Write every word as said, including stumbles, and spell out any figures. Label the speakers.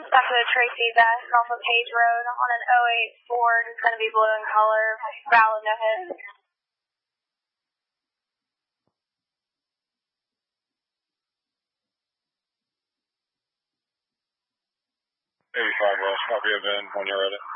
Speaker 1: Back to Tracy Best off of Page Road on an oh eight Ford. It's going to be blue in color. Valid, no hit.
Speaker 2: eighty-five West, copy of Ben when you're ready.